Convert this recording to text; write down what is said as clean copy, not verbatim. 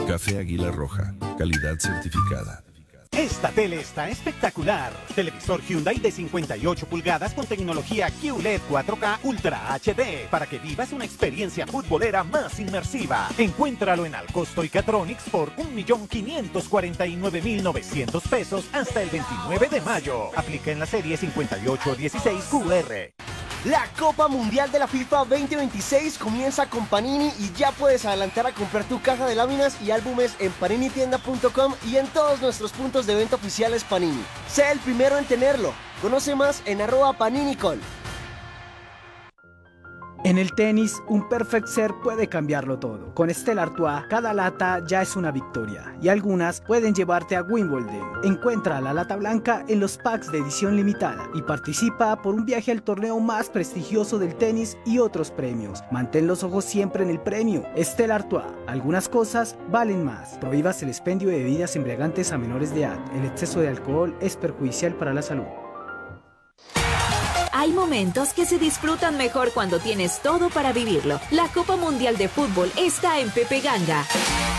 Café Águila Roja, calidad certificada. Esta tele está espectacular. Televisor Hyundai de 58 pulgadas con tecnología QLED 4K Ultra HD para que vivas una experiencia futbolera más inmersiva. Encuéntralo en Alcosto y Catronics por 1.549.900 pesos hasta el 29 de mayo. Aplica en la serie 5816QR. La Copa Mundial de la FIFA 2026 comienza con Panini y ya puedes adelantar a comprar tu caja de láminas y álbumes en paninitienda.com y en todos nuestros puntos de venta oficiales Panini. Sé el primero en tenerlo. Conoce más en @paninicol. En el tenis, un perfect serve puede cambiarlo todo. Con Stella Artois, cada lata ya es una victoria y algunas pueden llevarte a Wimbledon. Encuentra la lata blanca en los packs de edición limitada y participa por un viaje al torneo más prestigioso del tenis y otros premios. Mantén los ojos siempre en el premio. Stella Artois, algunas cosas valen más. Prohíbas el expendio de bebidas embriagantes a menores de edad. El exceso de alcohol es perjudicial para la salud. Hay momentos que se disfrutan mejor cuando tienes todo para vivirlo. La Copa Mundial de Fútbol está en Pepe Ganga.